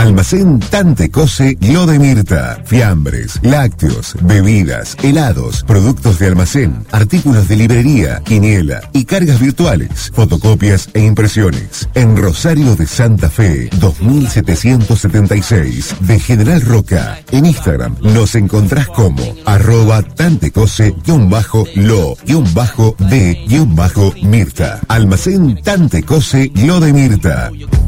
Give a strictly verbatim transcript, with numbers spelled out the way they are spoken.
Almacén Tantecose Lo de Mirta. Fiambres, lácteos, bebidas, helados, productos de almacén, artículos de librería, quiniela y cargas virtuales, fotocopias e impresiones. En Rosario de Santa Fe, dos mil setecientos setenta y seis, de General Roca. En Instagram nos encontrás como arroba tantecose-lo-de-mirta. Almacén Tantecose Lo de Mirta.